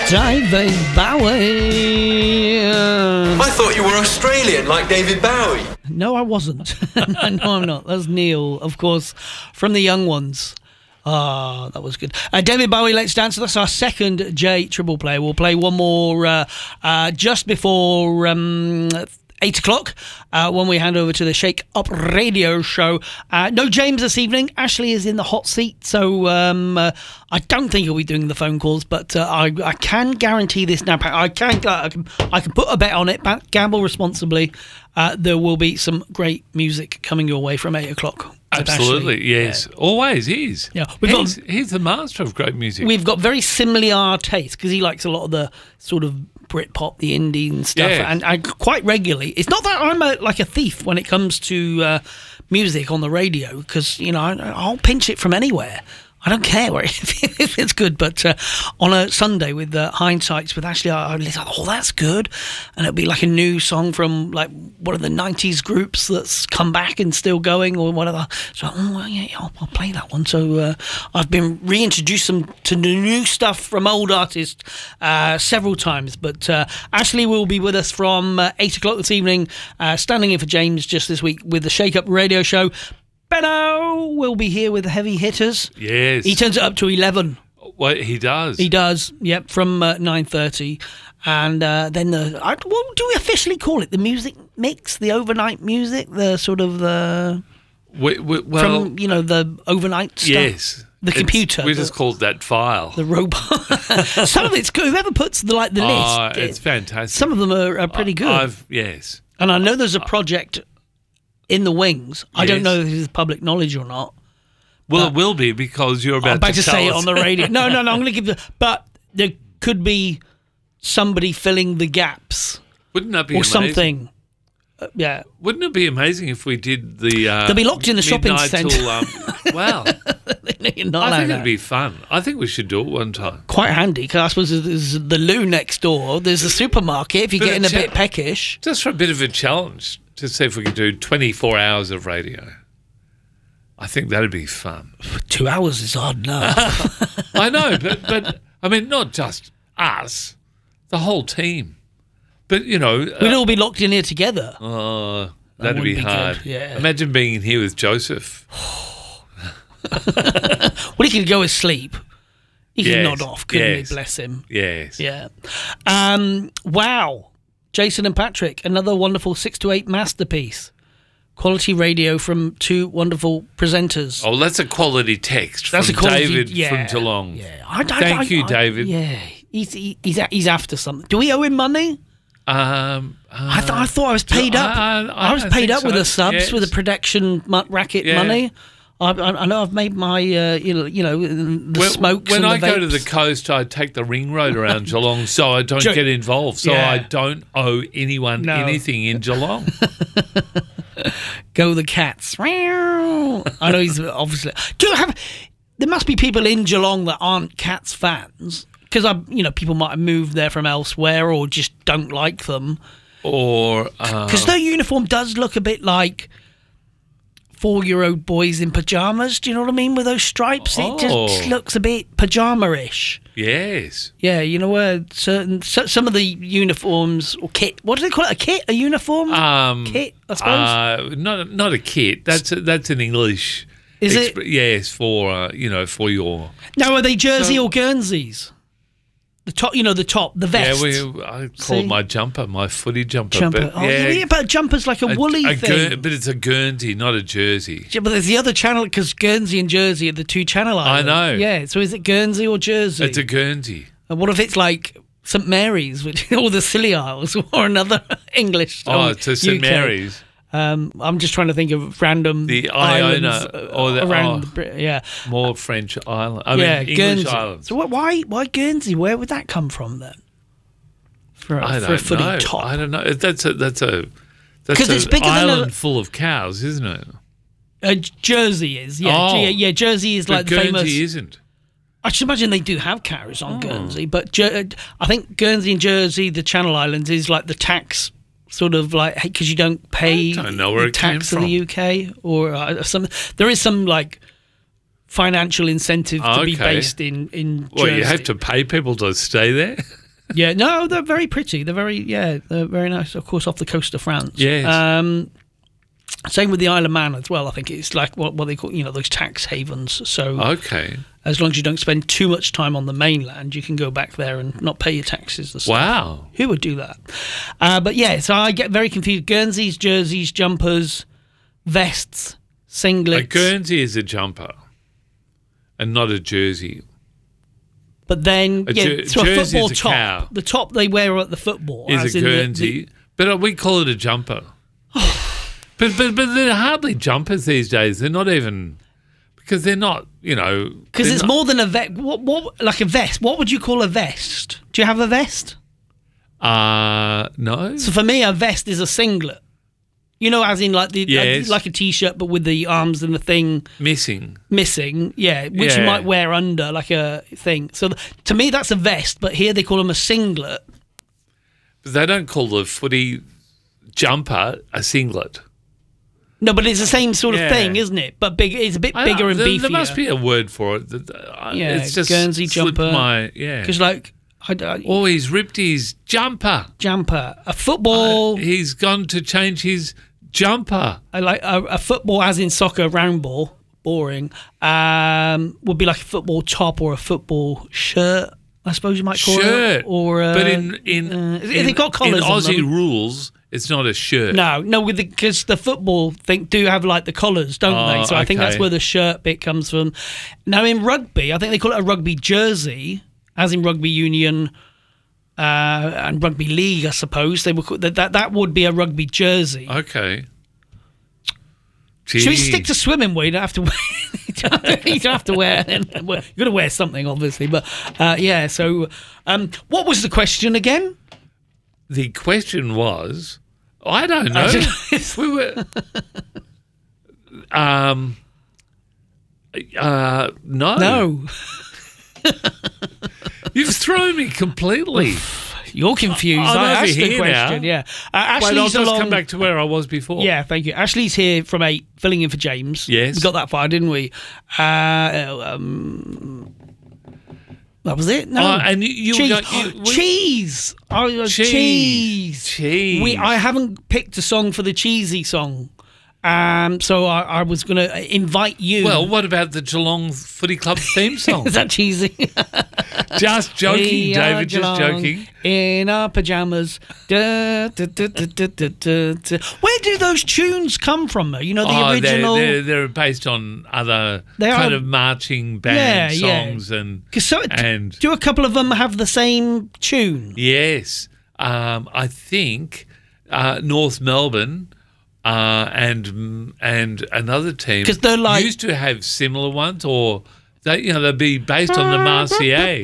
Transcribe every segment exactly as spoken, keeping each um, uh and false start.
David Bowie. I thought you were Australian, like David Bowie. No, I wasn't. No, I'm not. That's Neil, of course, from the Young Ones. Ah, oh, that was good. Uh, David Bowie, Let's Dance. That's our second J triple play. We'll play one more uh, uh, just before um, eight o'clock uh, when we hand over to the Shake Up Radio Show. Uh, no James this evening. Ashley is in the hot seat, so um, uh, I don't think he'll be doing the phone calls, but uh, I, I can guarantee this now. I can, I can I can put a bet on it. Gamble responsibly. Uh, there will be some great music coming your way from eight o'clock. Absolutely, yes. Yeah. Always is. Yeah, we've he's, got, he's the master of great music. We've got very similar tastes because he likes a lot of the sort of Britpop, the indie and stuff, yeah. and I quite regularly. It's not that I'm a, like a thief when it comes to uh, music on the radio because, you know, I, I'll pinch it from anywhere. I don't care where if it's good, but uh, on a Sunday with uh, Hindsights with Ashley, I would listen, oh, that's good. And it'll be like a new song from like one of the nineties groups that's come back and still going or whatever. So, oh, well, yeah, I'll, I'll play that one. So uh, I've been reintroduced them to the new stuff from old artists uh, several times. But uh, Ashley will be with us from uh, eight o'clock this evening, uh, standing in for James just this week with the Shake Up Radio Show. Benno will be here with the heavy hitters. Yes. He turns it up to eleven. Well, he does. He does, yep, from uh, nine thirty. And uh, then the, I, what do we officially call it? The music mix? The overnight music? The sort of the... We, we, well, from, you know, the overnight stuff? Yes. The computer. We the, just called that file. The robot. Some of it's good. Whoever puts the, like, the oh, list. It's it, fantastic. Some of them are, are pretty good. I've, yes. And I know there's a project in the wings. I yes. don't know if it's public knowledge or not. Well, it will be because you're about, I'm about to, to say us. it on the radio. No, no, no. I'm going to give the. But there could be somebody filling the gaps. Wouldn't that be or amazing? something? Uh, yeah. Wouldn't it be amazing if we did the? Uh, They'll be locked in the shopping centre. Um, wow. I think that. it'd be fun. I think we should do it one time. Quite handy because I suppose there's the loo next door. There's a supermarket if you're but getting a, a cha- bit peckish. Just for a bit of a challenge to see if we could do twenty-four hours of radio. I think that'd be fun. Two hours is hard enough. I know, but but I mean, not just us, the whole team. But you know, we'd uh, all be locked in here together. Oh, uh, that that'd be, be hard. Good, yeah. Imagine being in here with Joseph. Well, he could go asleep. He could yes, nod off, couldn't yes, he? Bless him. Yes. Yeah. Um, wow. Jason and Patrick, another wonderful six to eight masterpiece. Quality radio from two wonderful presenters. Oh, that's a quality text that's from a quality, David yeah, from Geelong. Yeah. I, I, Thank I, you, I, David. Yeah. He's, he, he's, he's after something. Do we owe him money? Um, uh, I, th- I thought I was paid up. I, I, I was I paid up so. with the subs, yes. with the production mu- racket yeah. money. I, I, I know I've made my, uh, you know, you know, the when, smokes When and I the go to vapes. the coast, I take the ring road around Geelong so I don't Jo- get involved. So yeah. I don't owe anyone No. anything in Geelong. Go the Cats. I know he's obviously... Do you have... There must be people in Geelong that aren't Cats fans because, I, you know, people might have moved there from elsewhere or just don't like them. Or... Because Uh, their uniform does look a bit like four-year-old boys in pyjamas. Do you know what I mean? With those stripes. Oh. It just looks a bit pyjama-ish. yes. Yeah, you know where certain... So, some of the uniforms or kit... What do they call it? A kit? A uniform? Um, kit, I suppose? Uh, not, not a kit. That's a, that's an English... Is exp- it? Yes, for, uh, you know, for your... Now, are they Jersey So- or Guernseys? The top, you know, the top, the vest. Yeah, we, I called See? my jumper, my footy jumper. Jumper. But, oh, yeah, yeah, but a jumper's like a, a- woolly a thing. Guer- but it's a Guernsey, not a Jersey. Yeah, but there's the other channel because Guernsey and Jersey are the two channel I islands. know. Yeah, so is it Guernsey or Jersey? It's a Guernsey. And what if it's like Saint Mary's, which, or the Scilly Isles, or another English? Oh, or it's a Saint U K? Mary's. Um, I'm just trying to think of random The islands Iona, uh, or the- around. oh. Brit- yeah, More French island. I yeah, mean, English Guernsey. islands. So what, why, why Guernsey? Where would that come from then? For, a- I for don't a footy know. top. I don't know. That's a that's a that's 'Cause an it's bigger than island a- full of cows, isn't it? Uh, Jersey is, yeah, Oh. yeah, yeah. Jersey is But like the Guernsey famous. isn't. I should imagine they do have cows on Oh. Guernsey, but Jer- I think Guernsey and Jersey, the Channel Islands, is like the tax sort of like because you don't pay I don't know where the it came tax in the from. U K or uh, some. There is some like financial incentive to be Okay. based in in Well, Jersey. you have to pay people to stay there. Yeah, no, they're very pretty. They're very, yeah, they're very nice. Of course, off the coast of France. Yes. Um, same with the Isle of Man as well. I think it's like what, what they call, you know, those tax havens. So Okay. as long as you don't spend too much time on the mainland, you can go back there and not pay your taxes and stuff. Wow. Who would do that? Uh, but yeah, so I get very confused. Guernseys, jerseys, jumpers, vests, singlets. A Guernsey is a jumper, and not a jersey. But then, A yeah, jer- so a jersey's football a top. cow. The top they wear at the football. Is as a in the- Guernsey, the- but uh, we call it a jumper. but but but they're hardly jumpers these days. They're not even because they're not. You know, Because they're it's not- more than a vest. What, what, like a vest. What would you call a vest? Do you have a vest? Uh no. So for me, a vest is a singlet. You know, as in like the Yes. like a t-shirt, but with the arms and the thing Missing. missing. Yeah, which you Yeah. might wear under like a thing. So th- to me, that's a vest. But here they call them a singlet. But they don't call the footy jumper a singlet. No, but it's the same sort of Yeah. thing, isn't it? But big. It's a bit I bigger don't- and there, beefier. there must be a word for it. That- uh, Yeah, it's just Guernsey slipped jumper. My, yeah. Because like I, I, Oh, he's ripped his jumper. jumper, a football. He's gone to change his jumper. I like a, a football, as in soccer, round ball, boring. Um, would be like a football top or a football shirt. I suppose you might call Shirt. it. Or uh, but in in, uh, in, they got collars in on Aussie them. rules, it's not a shirt. No, no, with because the, football thing do have like the collars, don't Oh, they? So I think that's okay. where the shirt bit comes from. Now in rugby, I think they call it a rugby jersey, as in rugby union uh, and rugby league. I suppose they would call, that, that that would be a rugby jersey. Okay. Should we Gee. stick to swimming? Where you don't have to wear, you don't have to- you don't have to wear. You're going to wear something, obviously. But uh, yeah. So, um, what was the question again? The question was, I don't know. we were. Um. Uh. No. No, You've thrown me completely. you're confused. I'm I over asked the here question. now. Yeah, uh, Wait, I'll Ashley's just along. come back to where I was before. Yeah, thank you. Ashley's here from eight, filling in for James. Yes. We got that far, didn't we? Uh, um, that was it. No, Oh, and you- you cheese. got- you- we- cheese. Oh, uh, Cheese. cheese. Cheese. We. I haven't picked a song for the cheesy song. Um, so I, I was going to invite you. Well, what about the Geelong Footy Club theme song? is that cheesy? Just joking, We are David. Just Geelong joking. in our pajamas. Da, da, da, da, da, da, da, da. Where do those tunes come from? You know, the oh, original. They're, they're, they're based on other They kind are- of marching band Yeah, yeah. songs and 'Cause so, and do a couple of them have the same tune? yes, um, I think uh, North Melbourne uh, and and another team 'Cause they're like- used to have similar ones, or they you know they'd be based on the Marseillaise.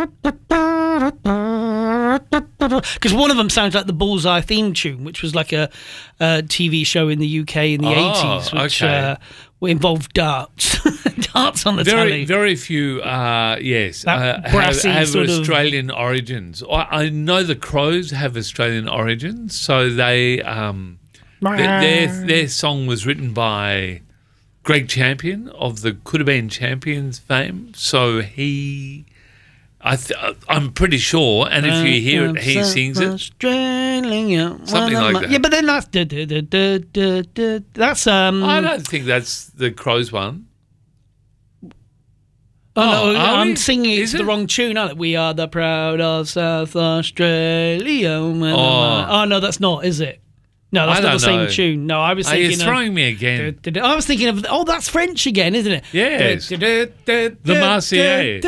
Because one of them sounds like the Bullseye theme tune, which was like a, a T V show in the U K in the Oh, eighties, which okay. uh, involved darts, darts on the Very, telly. very few, uh, yes, That uh, have, brassy have sort of- Australian origins. I, I know the Crows have Australian origins, so they um, their, their their song was written by Greg Champion of the Could Have Been Champions fame. So he, I th- I'm pretty sure, and if you hear it, he sings it. Australia, Something like that. Yeah, but then that's da, da, da, da, da, da. that's um. I don't think that's the Crows one. Oh, Oh, no, are I'm we? singing Is it's the it? wrong tune, aren't it? We are the proud of South Australia. Oh. Oh no, that's not, is it? No, that's I not the don't same know. tune. No, I was Are thinking. you throwing me again? Of, I was thinking of. Oh, that's French again, isn't it? Yes. The The Marseillaise.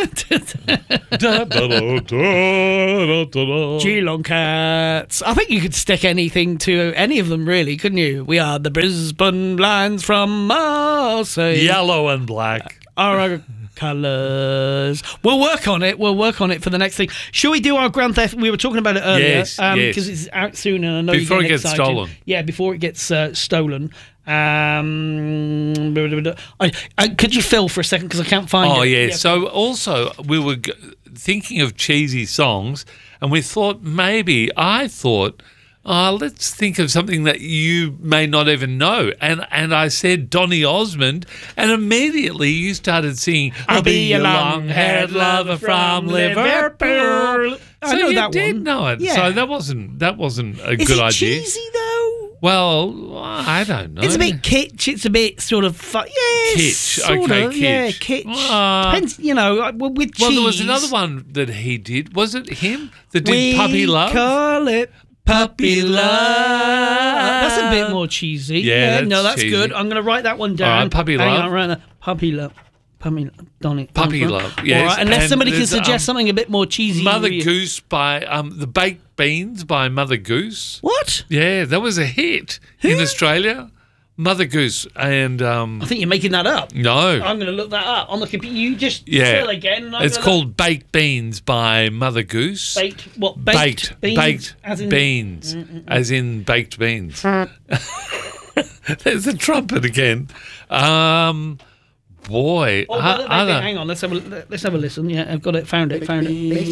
Geelong Cats. I think you could stick anything to any of them, really, couldn't you? We are the Brisbane Lions from Marseille. Yellow and black. Our colours. We'll work on it. We'll work on it for the next thing. Shall we do our Grand Theft? We were talking about it earlier. Yes, um, yes. Because it's out soon, and I know Before you're it gets excited. stolen. Yeah, before it gets uh, stolen. Um, I, I, could you fill for a second because I can't find Oh, it. yeah. So also we were g- thinking of cheesy songs, and we thought maybe, I thought, Uh, let's think of something that you may not even know. And and I said Donny Osmond, and immediately you started singing, I'll be your long-haired lover from Liverpool. I So know you that did one. know it. Yeah. So that wasn't that wasn't a Is good it idea. cheesy though? Well, I don't know. It's a bit kitsch. It's a bit sort of fu- yeah, Kitsch, sort okay, of, yeah, kitsch. kitsch. Ah. Depends, you know, like, with with cheese. Well, there was another one that he did. Was it him that did we Puppy Love? call it puppy love. That's a bit more cheesy. Yeah, that's no, that's cheesy. good. I'm going to write that one down. All right, Puppy Hang Love. on, right there. Puppy love. Puppy love. Donny. Puppy Donny. Love, yes. All right, unless And somebody can there's, suggest um, something a bit more cheesy. Mother we- Goose by um, the Baked Beans by Mother Goose. What? Yeah, that was a hit in Australia. Mother Goose and um, I think you're making that up. no, I'm going to look that up on the computer. You just yeah, fill again. and I'm it's gonna called Baked Beans by Mother Goose. baked. What baked? baked, beans, baked as in beans, as in baked beans. There's the trumpet again. Um, boy, Oh, I- wait, wait, I wait, don't- hang on. Let's have a let's have a listen. Yeah, I've got it. Found it. Found it.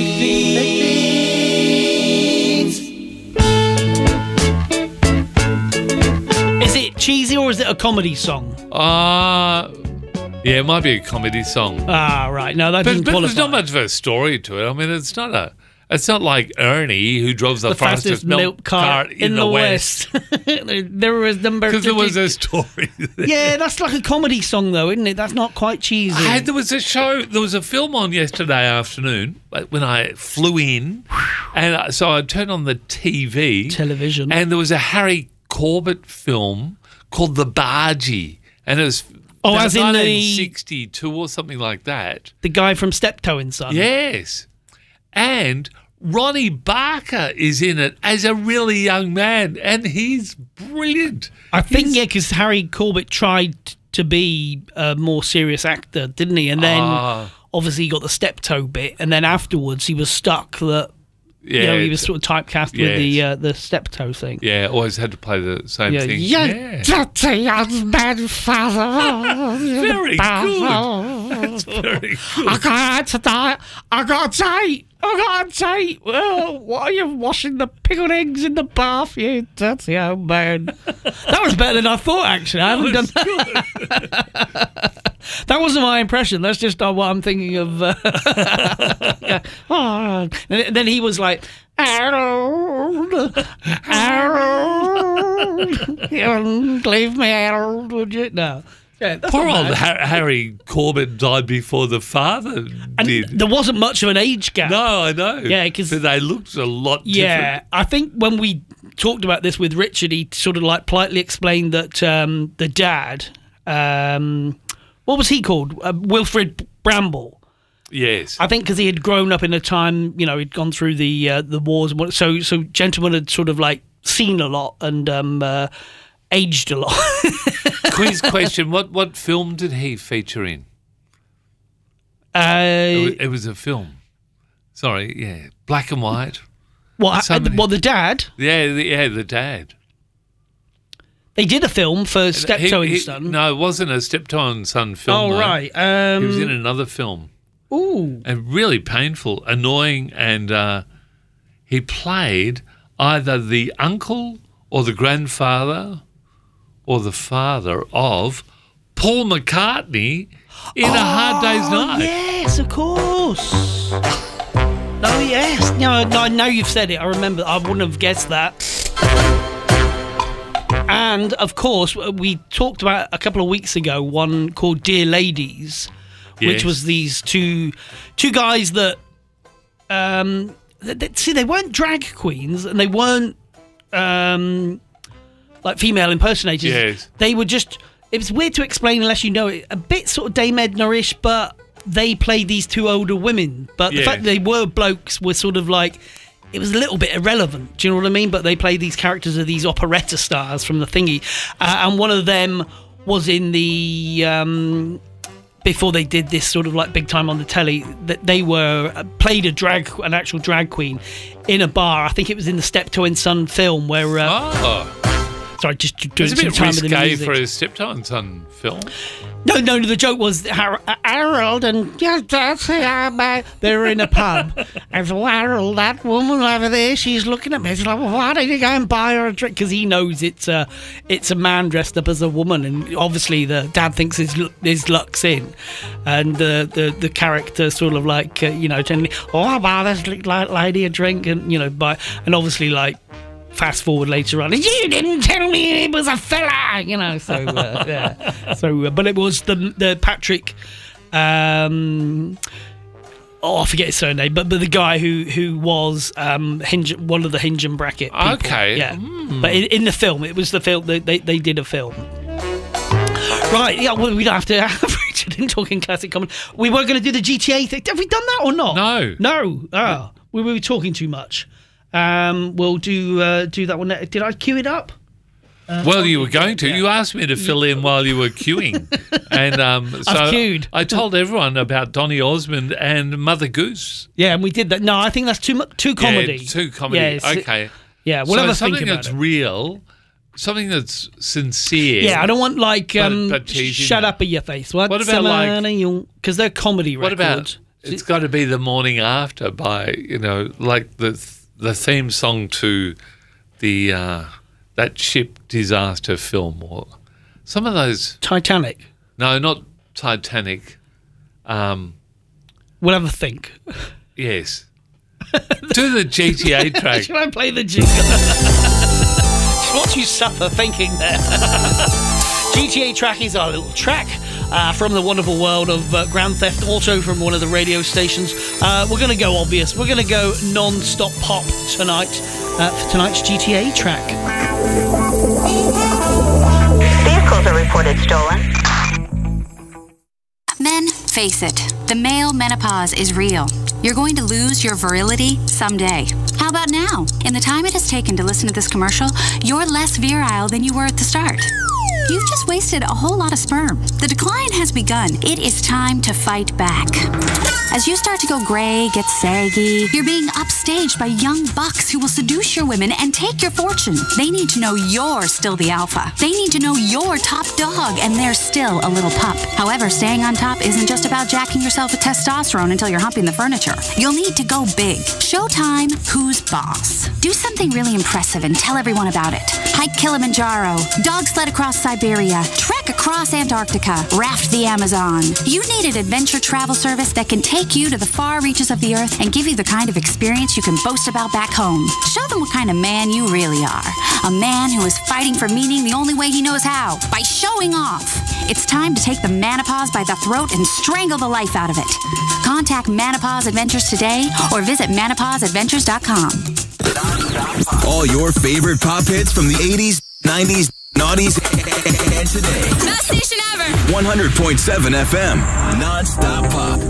Is it cheesy or is it a comedy song? Uh, yeah, it might be a comedy song. Ah, right. No, that But, doesn't but qualify. there's not much of a story to it. I mean, it's not a. It's not like Ernie who drove the, the fastest milk cart in, the, west. There was number. Because there was a story. There. Yeah, that's like a comedy song, though, isn't it? That's not quite cheesy. I had, there was a show. There was a film on yesterday afternoon like, when I flew in, and I- so I turned on the T V, Television. and there was a Harry Corbett film called The Bargee, and it was. Oh, that as was in the- nineteen sixty-two or something like that. The guy from Steptoe and Son. Yes. And Ronnie Barker is in it as a really young man, and he's brilliant. I think, He's- yeah, because Harry Corbett tried to be a more serious actor, didn't he? And then Ah. obviously he got the Steptoe bit, and then afterwards he was stuck that, you know, he was sort of typecast with the Yes. uh, the Steptoe thing. Yeah, always had to play the same Yeah, thing. yeah. Dirty young man, father. Very good. That's very good. I got today. I got a date. I got a date. Well, why are you washing the pickled eggs in the bath, you dirty old man? That was better than I thought, actually. I haven't done that. That wasn't my impression. That's just uh, what I'm thinking of. Uh, yeah. Oh. And then he was like, Harold, Harold, you wouldn't leave me, Harold, would you? No. Yeah, that's Poor not old bad. Har- Harry Corbett died before the father And did. there wasn't much of an age gap. No, I know. Yeah, 'cause- But they looked a lot Yeah, different. I think when we talked about this with Richard, he sort of like politely explained that um, the dad, um, what was he called? Uh, Wilfred Bramble. Yes. I think because he had grown up in a time, you know, he'd gone through the uh, the wars, and what, so so gentleman had sort of like seen a lot and um, uh, aged a lot. Quiz question: What what film did he feature in? uh, It was, it was a film. Sorry, yeah, black and white. what? so uh, many- well, the dad. Yeah, the, yeah, the dad. They did a film for Steptoe He- and he- Son. No, it wasn't a Steptoe and Son film. Oh though. right. Um, He was in another film. Ooh. And really painful, annoying, and uh, he played either the uncle or the grandfather or the father of Paul McCartney in A Hard Day's Oh, Night. yes, of course. Oh, yes. No, no, now you've said it. I remember. I wouldn't have guessed that. And, of course, we talked about a couple of weeks ago one called Dear Ladies, which Yes. was these two two guys that, um, th- th- see, they weren't drag queens and they weren't um, like female impersonators. Yes. They were just, it was weird to explain unless you know it, a bit sort of Dame Edna-ish, but they played these two older women. But the Yes. fact that they were blokes was sort of like, it was a little bit irrelevant. Do you know what I mean? But they played these characters of these operetta stars from the thingy. Uh, and one of them was in the, um, before they did this sort of like big time on the telly, that they were, uh, played a drag, an actual drag queen in a bar. I think it was in the Steptoe and Son film where, uh, Oh, sorry, just doing It's a some bit time with the risque music. for a stepdad son film. No, no, no, the joke was Har- Harold and yeah, that's uh, they were in a pub. And so Harold, that woman over there, she's looking at me. She's like, well, why don't you go and buy her a drink? Because he knows it's a, it's a man dressed up as a woman, and obviously the dad thinks his his luck's in, and the the, the character sort of like uh, you know, generally, oh, I'll buy this lady a drink, and you know, buy, and obviously like. Fast forward later on, you didn't tell me it was a fella, you know. So, uh, yeah. So, uh, but it was the the Patrick. Um, oh, I forget his surname, but but the guy who who was um, Hinge, one of the Hinge and Bracket people. Okay, yeah. Mm. But in, in the film, it was the film they they, they did a film. Right, yeah. Well, we don't have to have Richard in talking classic comedy. We were going to do the G T A thing. Have we done that or not? No, no. Oh, we were talking too much. Um, we'll do uh, do that one. Did I cue it up? Uh, well, you were going to. Yeah. You asked me to fill in while you were queuing, and um, so I've queued. I told everyone about Donny Osmond and Mother Goose. Yeah, and we did that. No, I think that's too mu- too comedy. Yeah, too comedy. Yeah, okay. Yeah, we'll so have a something think about that's it. real, something that's sincere. Yeah, I don't want like um, but, but shut up in your face. What, what about like? Because they're comedy What records. about? It's got to be The Morning After by you know like the. The theme song to the uh, that ship disaster film, or some of those. Titanic. No, not Titanic. Um, we'll have a think. Yes. Do the G T A track. Should I play the jingle? What you suffer thinking there. G T A track is our little track. Uh, from the wonderful world of uh, Grand Theft Auto from one of the radio stations. Uh, we're going to go obvious. We're going to go non-stop pop tonight uh, for tonight's G T A track. Vehicles are reported stolen. Men, face it, the male menopause is real. You're going to lose your virility someday. How about now? In the time it has taken to listen to this commercial, you're less virile than you were at the start. You've just wasted a whole lot of sperm. The decline has begun. It is time to fight back. As you start to go gray, get saggy, you're being upstaged by young bucks who will seduce your women and take your fortune. They need to know you're still the alpha. They need to know you're top dog and they're still a little pup. However, staying on top isn't just about jacking yourself with testosterone until you're humping the furniture. You'll need to go big. Showtime, who's boss? Do something really impressive and tell everyone about it. Hike Kilimanjaro, dog sled across Siberia, trek across Antarctica, raft the Amazon. You need an adventure travel service that can take you to the far reaches of the earth and give you the kind of experience you can boast about back home. Show them what kind of man you really are. A man who is fighting for meaning the only way he knows how, by showing off. It's time to take the menopause by the throat and strangle the life out of it. Contact Menopause Adventures today or visit menopause adventures dot com. All your favorite pop hits from the eighties, nineties, noughties, and today. Best station ever. one hundred point seven F M. Non-stop pop.